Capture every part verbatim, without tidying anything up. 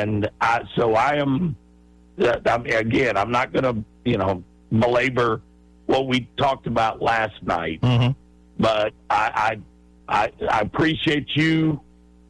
And I, so I am, I mean, again, I'm not going to, you know, belabor what we talked about last night, mm-hmm. but I, I, I, I appreciate you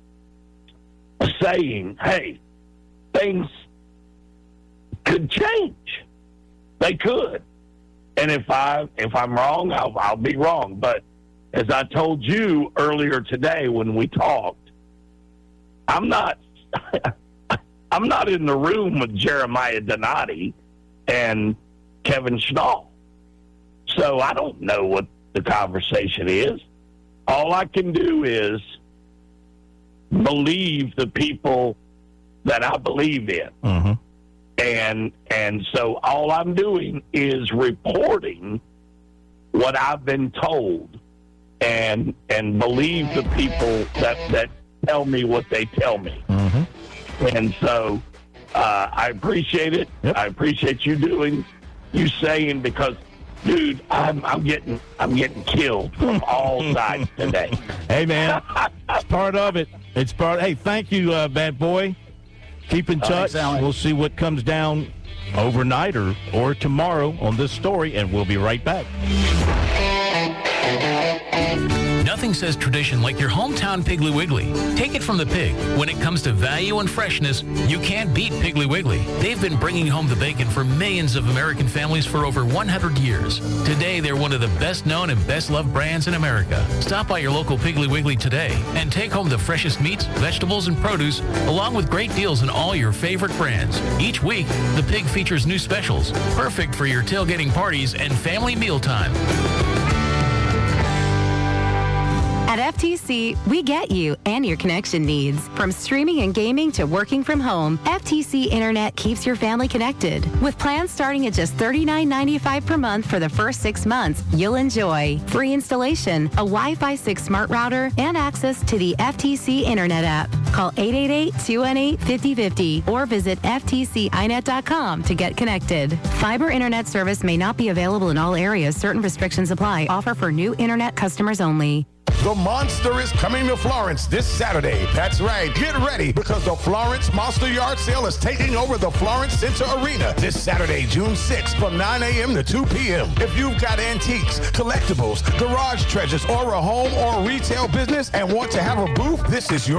saying, hey, things could change. They could. And if I if I'm wrong, I'll, I'll be wrong. But as I told you earlier today when we talked, I'm not I'm not in the room with Jeremiah Donati and Kevin Schnall. So I don't know what the conversation is. All I can do is believe the people that I believe in. Mm-hmm. And and so all I'm doing is reporting what I've been told and and believe the people that, that tell me what they tell me. Mm-hmm. And so uh, I appreciate it. Yep. I appreciate you doing, you saying, because, dude, I'm I'm getting I'm getting killed from all sides today. Hey, man, it's part of it. It's part. Hey, thank you, uh, bad boy. Keep in touch. We'll see what comes down overnight or, or tomorrow on this story, and we'll be right back. Nothing says tradition like your hometown Piggly Wiggly. Take it from the pig. When it comes to value and freshness, you can't beat Piggly Wiggly. They've been bringing home the bacon for millions of American families for over one hundred years. Today, they're one of the best-known and best-loved brands in America. Stop by your local Piggly Wiggly today and take home the freshest meats, vegetables, and produce, along with great deals in all your favorite brands. Each week, the pig features new specials, perfect for your tailgating parties and family mealtime. At F T C, we get you and your connection needs. From streaming and gaming to working from home, F T C Internet keeps your family connected. With plans starting at just thirty-nine ninety-five per month for the first six months, you'll enjoy free installation, a Wi-Fi six smart router, and access to the F T C Internet app. Call eight eight eight, two one eight, five oh five oh or visit F T C I net dot com to get connected. Fiber Internet service may not be available in all areas. Certain restrictions apply. Offer for new Internet customers only. The Monster is coming to Florence this Saturday. That's right. Get ready because the Florence Monster Yard Sale is taking over the Florence Center Arena this Saturday, June sixth from nine a.m. to two p.m. If you've got antiques, collectibles, garage treasures, or a home or retail business and want to have a booth, this is your